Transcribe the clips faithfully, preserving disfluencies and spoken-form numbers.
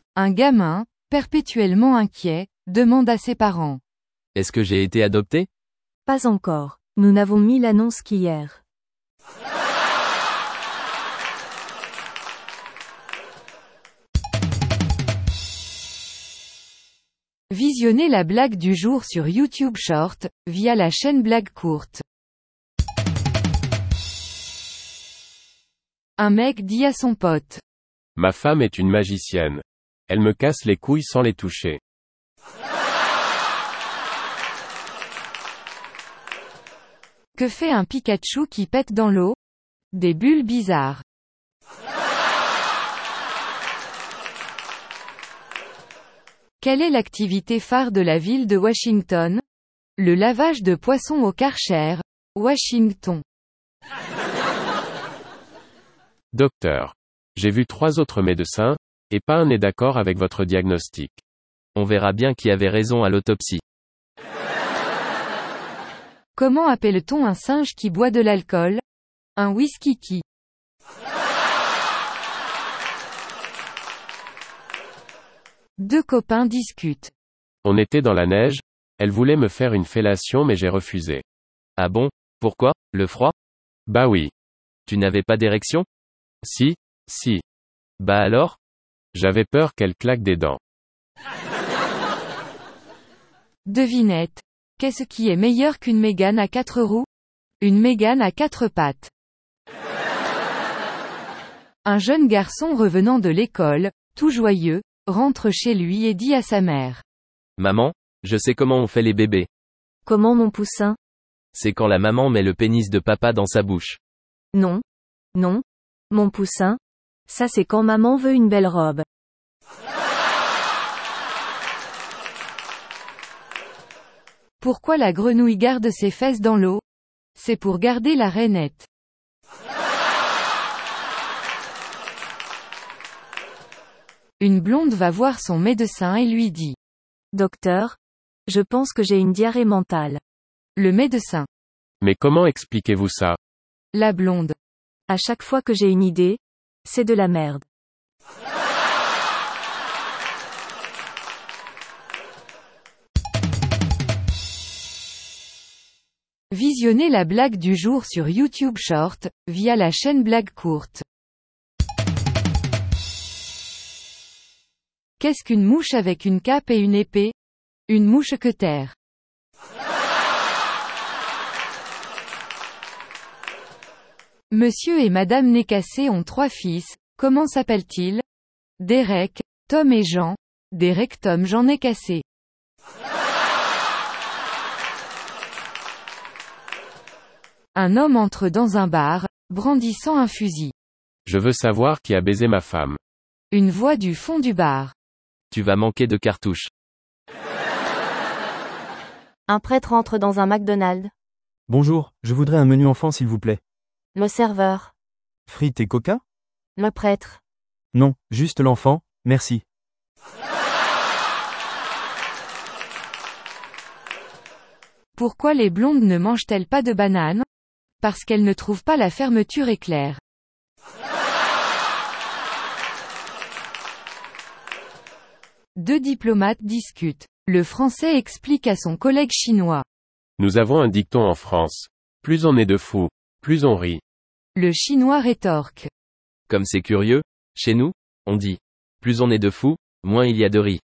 Un gamin, perpétuellement inquiet, demande à ses parents. Est-ce que j'ai été adopté? Pas encore. Nous n'avons mis l'annonce qu'hier. Visionnez la blague du jour sur YouTube Short, via la chaîne Blague Courte. Un mec dit à son pote. Ma femme est une magicienne. Elle me casse les couilles sans les toucher. Que fait un Pikachu qui pète dans l'eau? Des bulles bizarres. Quelle est l'activité phare de la ville de Washington? Le lavage de poissons au Karcher, Washington. Docteur. J'ai vu trois autres médecins, et pas un n'est d'accord avec votre diagnostic. On verra bien qui avait raison à l'autopsie. Comment appelle-t-on un singe qui boit de l'alcool? Un whisky-qui. Deux copains discutent. On était dans la neige, elle voulait me faire une fellation mais j'ai refusé. Ah bon? Pourquoi? Le froid? Bah oui. Tu n'avais pas d'érection? Si, si. Bah alors? J'avais peur qu'elle claque des dents. Devinette. Qu'est-ce qui est meilleur qu'une Mégane à quatre roues? Une Mégane à quatre pattes. Un jeune garçon revenant de l'école, tout joyeux, rentre chez lui et dit à sa mère. Maman, je sais comment on fait les bébés. Comment mon poussin? C'est quand la maman met le pénis de papa dans sa bouche. Non. Non. Mon poussin. Ça c'est quand maman veut une belle robe. Pourquoi la grenouille garde ses fesses dans l'eau? C'est pour garder la rainette. Une blonde va voir son médecin et lui dit. Docteur, je pense que j'ai une diarrhée mentale. Le médecin. Mais comment expliquez-vous ça? La blonde. À chaque fois que j'ai une idée, c'est de la merde. Visionnez la blague du jour sur YouTube Short, via la chaîne Blague Courte. Qu'est-ce qu'une mouche avec une cape et une épée? Une mouche-queutère. Monsieur et Madame Nécassé ont trois fils, comment s'appellent-ils? Derek, Tom et Jean. Derek Tom Jean Nécassé. Un homme entre dans un bar, brandissant un fusil. Je veux savoir qui a baisé ma femme. Une voix du fond du bar. Tu vas manquer de cartouches. Un prêtre entre dans un McDonald's. Bonjour, je voudrais un menu enfant s'il vous plaît. Le serveur. Frites et coca? Le prêtre. Non, juste l'enfant, merci. Pourquoi les blondes ne mangent-elles pas de bananes? Parce qu'elles ne trouvent pas la fermeture éclair. Deux diplomates discutent. Le Français explique à son collègue chinois. Nous avons un dicton en France. Plus on est de fous, plus on rit. Le Chinois rétorque. Comme c'est curieux, chez nous, on dit. Plus on est de fous, moins il y a de riz.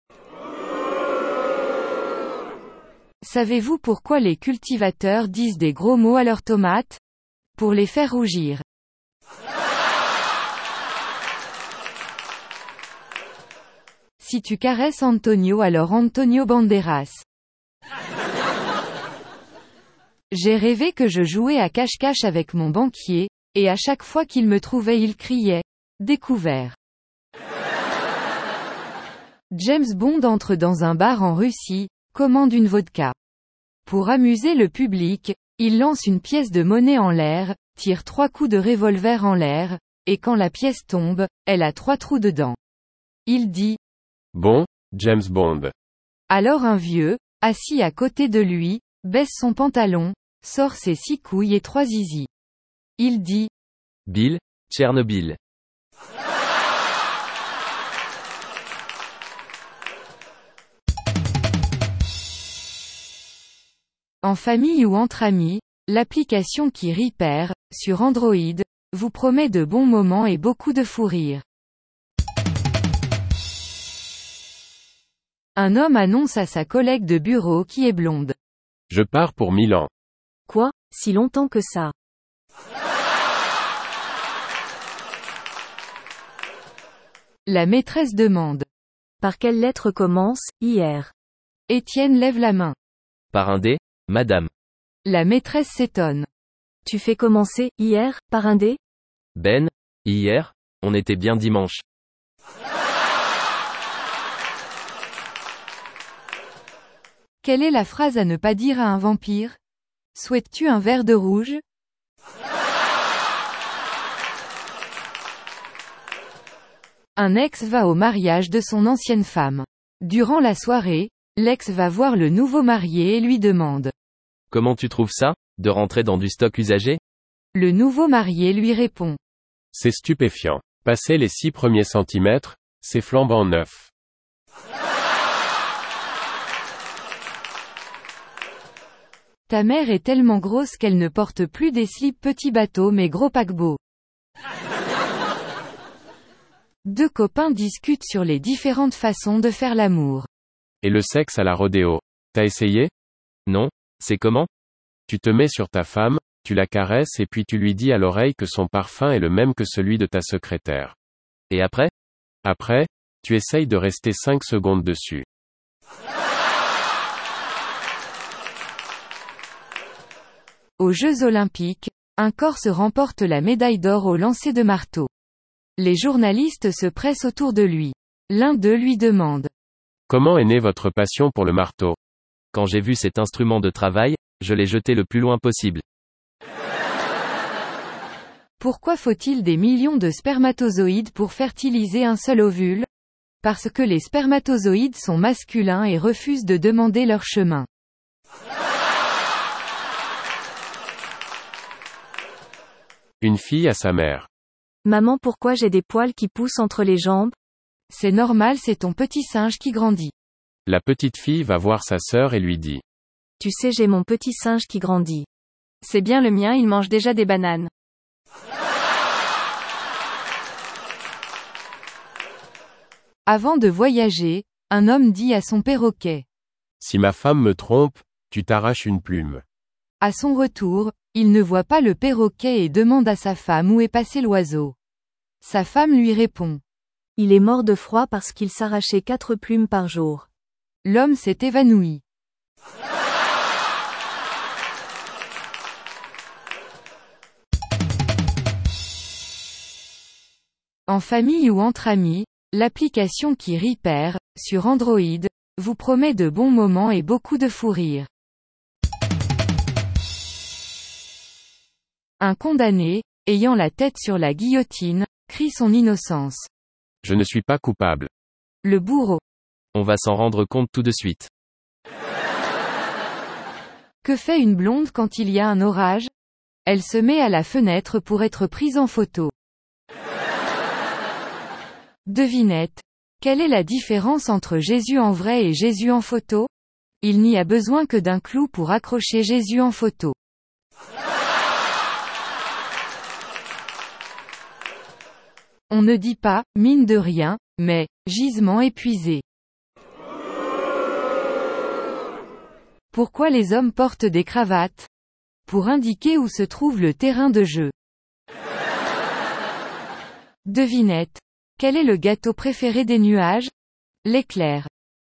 Savez-vous pourquoi les cultivateurs disent des gros mots à leurs tomates? Pour les faire rougir. Si tu caresses Antonio alors Antonio Banderas. J'ai rêvé que je jouais à cache-cache avec mon banquier, et à chaque fois qu'il me trouvait il criait « Découvert ». James Bond entre dans un bar en Russie, commande une vodka. Pour amuser le public, il lance une pièce de monnaie en l'air, tire trois coups de revolver en l'air, et quand la pièce tombe, elle a trois trous dedans. Il dit « Bon, James Bond ». Alors un vieux, assis à côté de lui, baisse son pantalon, sort ses six couilles et trois zizi. Il dit Bill, Tchernobyl. En famille ou entre amis, l'application qui rit perd, sur Android, vous promet de bons moments et beaucoup de fou rire. Un homme annonce à sa collègue de bureau qui est blonde. Je pars pour Milan. Quoi, si longtemps que ça? La maîtresse demande. Par quelle lettre commence, hier? Étienne lève la main. Par un dé, madame. La maîtresse s'étonne. Tu fais commencer, hier, par un dé? Ben, hier, on était bien dimanche. Quelle est la phrase à ne pas dire à un vampire? Souhaites-tu un verre de rouge? Un ex va au mariage de son ancienne femme. Durant la soirée, l'ex va voir le nouveau marié et lui demande. Comment tu trouves ça, de rentrer dans du stock usagé? Le nouveau marié lui répond. C'est stupéfiant. Passer les six premiers centimètres, c'est flambant neuf. Ta mère est tellement grosse qu'elle ne porte plus des slips petits bateaux mais gros paquebots. Deux copains discutent sur les différentes façons de faire l'amour. Et le sexe à la rodéo. T'as essayé? Non, c'est comment? Tu te mets sur ta femme, tu la caresses et puis tu lui dis à l'oreille que son parfum est le même que celui de ta secrétaire. Et après? Après, tu essayes de rester cinq secondes dessus. Aux Jeux Olympiques, un Corse remporte la médaille d'or au lancer de marteau. Les journalistes se pressent autour de lui. L'un d'eux lui demande. Comment est née votre passion pour le marteau? Quand j'ai vu cet instrument de travail, je l'ai jeté le plus loin possible. Pourquoi faut-il des millions de spermatozoïdes pour fertiliser un seul ovule? Parce que les spermatozoïdes sont masculins et refusent de demander leur chemin. Une fille à sa mère. Maman, pourquoi j'ai des poils qui poussent entre les jambes? C'est normal, c'est ton petit singe qui grandit. La petite fille va voir sa sœur et lui dit. Tu sais, j'ai mon petit singe qui grandit. C'est bien le mien, il mange déjà des bananes. Avant de voyager, un homme dit à son perroquet. Si ma femme me trompe, tu t'arraches une plume. À son retour, il ne voit pas le perroquet et demande à sa femme où est passé l'oiseau. Sa femme lui répond. Il est mort de froid parce qu'il s'arrachait quatre plumes par jour. L'homme s'est évanoui. En famille ou entre amis, l'application qui rit perd, sur Android, vous promet de bons moments et beaucoup de fou rire. Un condamné, ayant la tête sur la guillotine, crie son innocence. Je ne suis pas coupable. Le bourreau. On va s'en rendre compte tout de suite. Que fait une blonde quand il y a un orage? Elle se met à la fenêtre pour être prise en photo. Devinette. Quelle est la différence entre Jésus en vrai et Jésus en photo? Il n'y a besoin que d'un clou pour accrocher Jésus en photo. On ne dit pas, mine de rien, mais, gisement épuisé. Pourquoi les hommes portent des cravates? Pour indiquer où se trouve le terrain de jeu. Devinette. Quel est le gâteau préféré des nuages? L'éclair.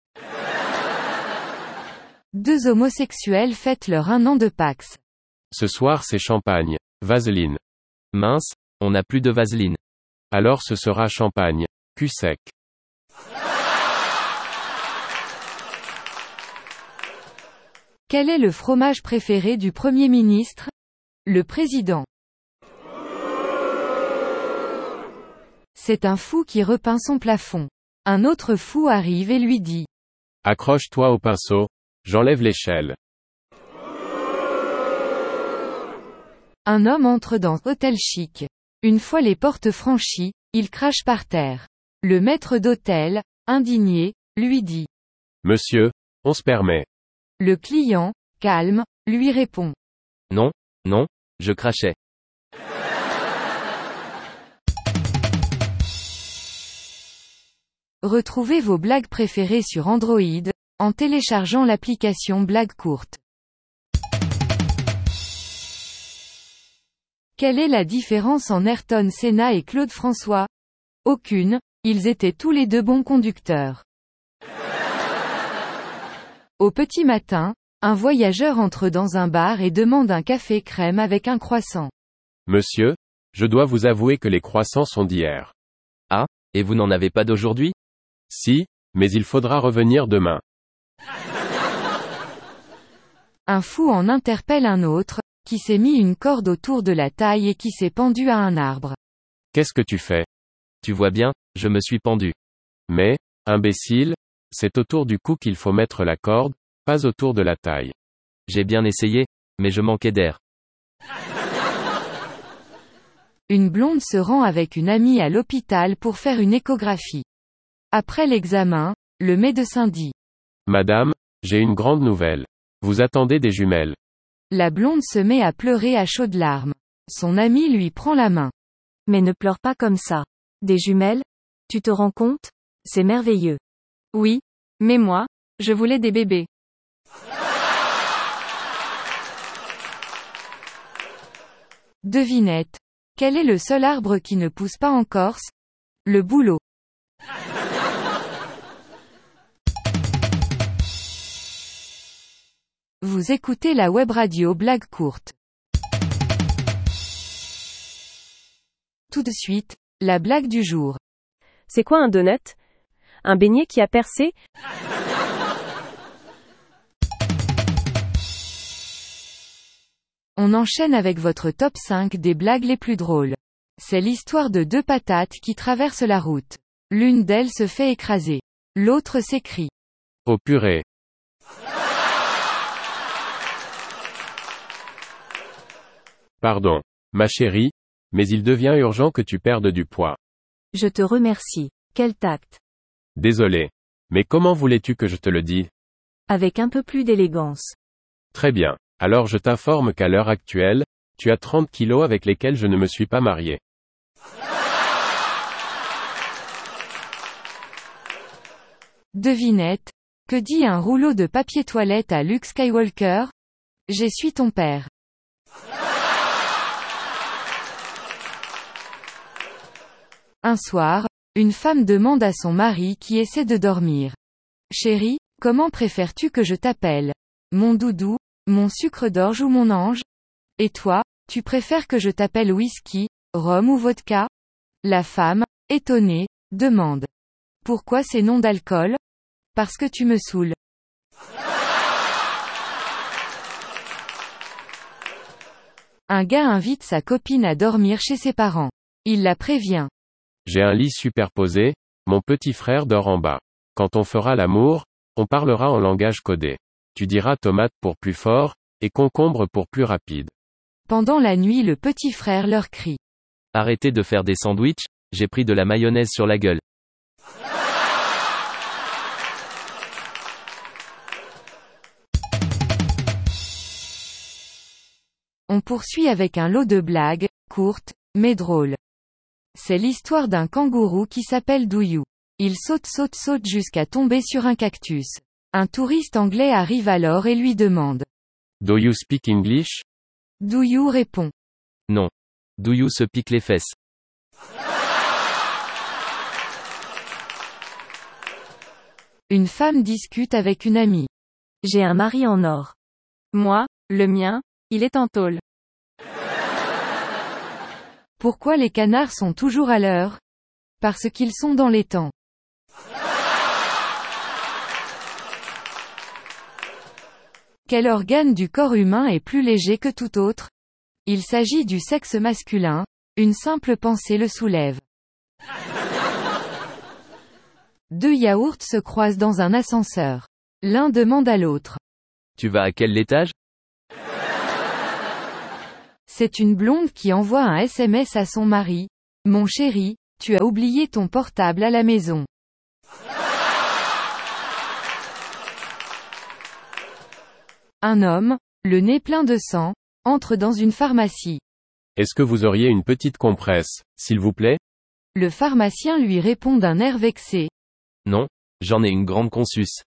Deux homosexuels fêtent leur un an de Pax. Ce soir c'est champagne. Vaseline. Mince, on n'a plus de vaseline. Alors ce sera champagne. Cul sec. Quel est le fromage préféré du Premier ministre? Le président. C'est un fou qui repeint son plafond. Un autre fou arrive et lui dit. Accroche-toi au pinceau. J'enlève l'échelle. Un homme entre dans un hôtel chic. Une fois les portes franchies, il crache par terre. Le maître d'hôtel, indigné, lui dit. Monsieur, on se permet. Le client, calme, lui répond. Non, non, je crachais. Retrouvez vos blagues préférées sur Android, en téléchargeant l'application Blagues courtes. Quelle est la différence en Ayrton Senna et Claude François? Aucune, ils étaient tous les deux bons conducteurs. Au petit matin, un voyageur entre dans un bar et demande un café crème avec un croissant. Monsieur, je dois vous avouer que les croissants sont d'hier. Ah, et vous n'en avez pas d'aujourd'hui? Si, mais il faudra revenir demain. Un fou en interpelle un autre, qui s'est mis une corde autour de la taille et qui s'est pendu à un arbre. Qu'est-ce que tu fais? Tu vois bien, je me suis pendu. Mais, imbécile, c'est autour du cou qu'il faut mettre la corde, pas autour de la taille. J'ai bien essayé, mais je manquais d'air. Une blonde se rend avec une amie à l'hôpital pour faire une échographie. Après l'examen, le médecin dit. Madame, j'ai une grande nouvelle. Vous attendez des jumelles. La blonde se met à pleurer à chaudes larmes. Son ami lui prend la main. Mais ne pleure pas comme ça. Des jumelles? Tu te rends compte? C'est merveilleux. Oui, mais moi, je voulais des bébés. Devinette. Quel est le seul arbre qui ne pousse pas en Corse? Le bouleau. Vous écoutez la web radio Blagues courtes. Tout de suite, la blague du jour. C'est quoi un donut? Un beignet qui a percé? On enchaîne avec votre top cinq des blagues les plus drôles. C'est l'histoire de deux patates qui traversent la route. L'une d'elles se fait écraser. L'autre s'écrie. Oh purée. Pardon, ma chérie, mais il devient urgent que tu perdes du poids. Je te remercie. Quel tact. Désolé. Mais comment voulais-tu que je te le dise? Avec un peu plus d'élégance. Très bien. Alors je t'informe qu'à l'heure actuelle, tu as trente kilos avec lesquels je ne me suis pas marié. Devinette. Que dit un rouleau de papier toilette à Luke Skywalker? J'essuie ton père. Un soir, une femme demande à son mari qui essaie de dormir. Chérie, comment préfères-tu que je t'appelle? Mon doudou, mon sucre d'orge ou mon ange? Et toi, tu préfères que je t'appelle whisky, rhum ou vodka? La femme, étonnée, demande. Pourquoi ces noms d'alcool? Parce que tu me saoules. Un gars invite sa copine à dormir chez ses parents. Il la prévient. J'ai un lit superposé, mon petit frère dort en bas. Quand on fera l'amour, on parlera en langage codé. Tu diras tomate pour plus fort, et concombre pour plus rapide. Pendant la nuit, le petit frère leur crie. Arrêtez de faire des sandwichs, j'ai pris de la mayonnaise sur la gueule. On poursuit avec un lot de blagues, courtes, mais drôles. C'est l'histoire d'un kangourou qui s'appelle Douyou. Il saute saute saute jusqu'à tomber sur un cactus. Un touriste anglais arrive alors et lui demande. Do you speak English? Douyou répond. Non. Douyou se pique les fesses. Une femme discute avec une amie. J'ai un mari en or. Moi, le mien, il est en tôle. Pourquoi les canards sont toujours à l'heure? Parce qu'ils sont dans les temps. Quel organe du corps humain est plus léger que tout autre? Il s'agit du sexe masculin, une simple pensée le soulève. Deux yaourts se croisent dans un ascenseur. L'un demande à l'autre. Tu vas à quel étage? C'est une blonde qui envoie un S M S à son mari. Mon chéri, tu as oublié ton portable à la maison. Un homme, le nez plein de sang, entre dans une pharmacie. Est-ce que vous auriez une petite compresse, s'il vous plaît? Le pharmacien lui répond d'un air vexé. Non, j'en ai une grande consus.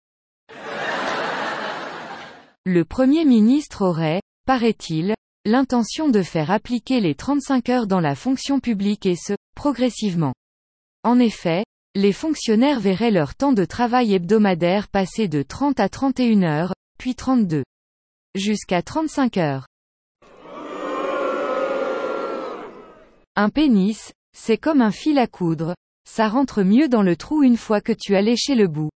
Le Premier ministre aurait, paraît-il, l'intention de faire appliquer les trente-cinq heures dans la fonction publique et ce, progressivement. En effet, les fonctionnaires verraient leur temps de travail hebdomadaire passer de trente à trente et une heures, puis trente-deux. Jusqu'à trente-cinq heures. Un pénis, c'est comme un fil à coudre, ça rentre mieux dans le trou une fois que tu as léché le bout.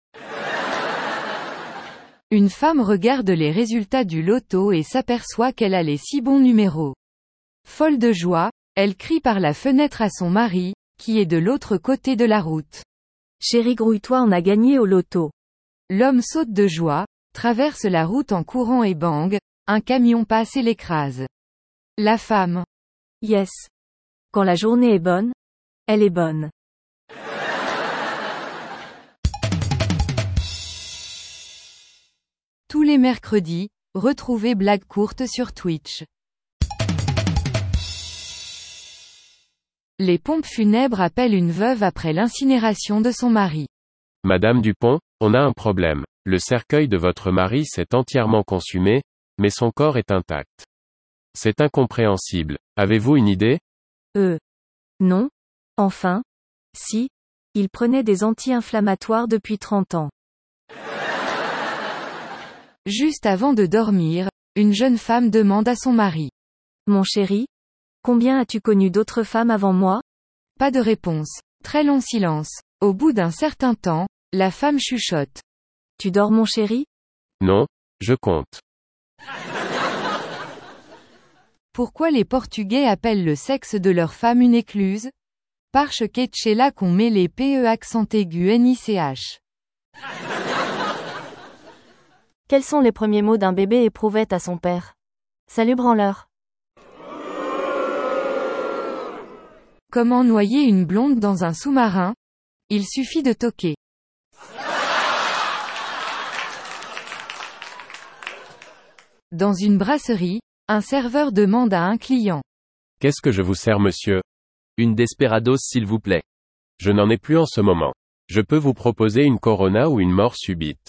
Une femme regarde les résultats du loto et s'aperçoit qu'elle a les six bons numéros. Folle de joie, elle crie par la fenêtre à son mari, qui est de l'autre côté de la route. Chérie, grouille-toi, on a gagné au loto. L'homme saute de joie, traverse la route en courant et bang, un camion passe et l'écrase. La femme. Yes. Quand la journée est bonne, elle est bonne. Tous les mercredis, retrouvez Blague courte sur Twitch. Les pompes funèbres appellent une veuve après l'incinération de son mari. Madame Dupont, on a un problème. Le cercueil de votre mari s'est entièrement consumé, mais son corps est intact. C'est incompréhensible. Avez-vous une idée? Euh. Non. Enfin. Si. Il prenait des anti-inflammatoires depuis trente ans. Juste avant de dormir, une jeune femme demande à son mari. Mon chéri? Combien as-tu connu d'autres femmes avant moi? Pas de réponse. Très long silence. Au bout d'un certain temps, la femme chuchote. Tu dors mon chéri? Non, je compte. Pourquoi les Portugais appellent le sexe de leur femme une écluse? Parce que c'est là qu'on met les P E accent aigu N I C H. Quels sont les premiers mots d'un bébé éprouvette à son père? Salut branleur. Comment noyer une blonde dans un sous-marin? Il suffit de toquer. Dans une brasserie, un serveur demande à un client. Qu'est-ce que je vous sers, monsieur? Une Desperados s'il vous plaît. Je n'en ai plus en ce moment. Je peux vous proposer une Corona ou une mort subite.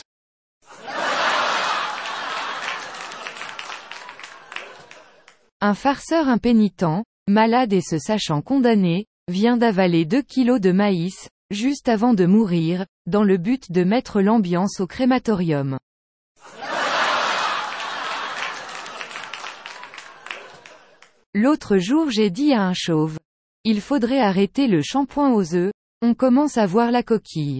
Un farceur impénitent, malade et se sachant condamné, vient d'avaler deux kilos de maïs, juste avant de mourir, dans le but de mettre l'ambiance au crématorium. L'autre jour j'ai dit à un chauve. Il faudrait arrêter le shampoing aux œufs, on commence à voir la coquille.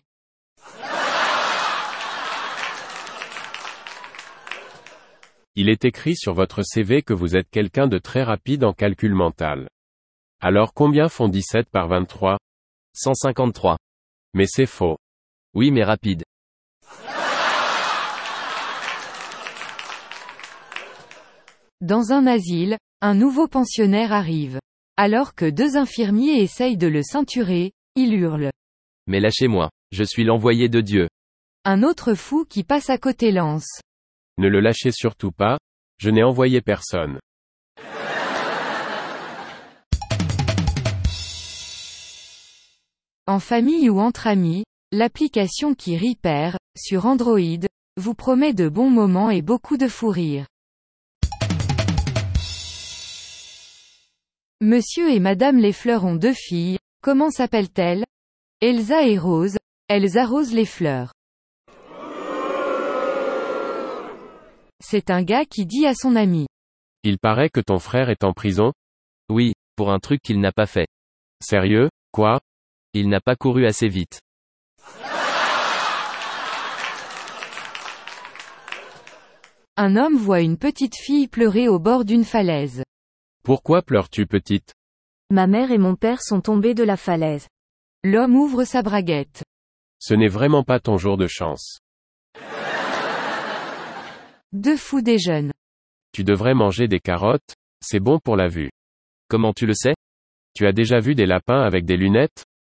Il est écrit sur votre C V que vous êtes quelqu'un de très rapide en calcul mental. Alors combien font dix-sept par vingt-trois? cent cinquante-trois. Mais c'est faux. Oui mais rapide. Dans un asile, un nouveau pensionnaire arrive. Alors que deux infirmiers essayent de le ceinturer, il hurle. Mais lâchez-moi, je suis l'envoyé de Dieu. Un autre fou qui passe à côté lance. Ne le lâchez surtout pas, je n'ai envoyé personne. En famille ou entre amis, l'application qui Repair, sur Android, vous promet de bons moments et beaucoup de fou rire. Monsieur et Madame les fleurs ont deux filles, comment s'appellent-elles? Elsa et Rose, elles arrosent les fleurs. C'est un gars qui dit à son ami. Il paraît que ton frère est en prison? Oui, pour un truc qu'il n'a pas fait. Sérieux, quoi? Il n'a pas couru assez vite. Un homme voit une petite fille pleurer au bord d'une falaise. Pourquoi pleures-tu, petite? Ma mère et mon père sont tombés de la falaise. L'homme ouvre sa braguette. Ce n'est vraiment pas ton jour de chance. Deux fous déjeunent. Tu devrais manger des carottes, c'est bon pour la vue. Comment tu le sais? Tu as déjà vu des lapins avec des lunettes?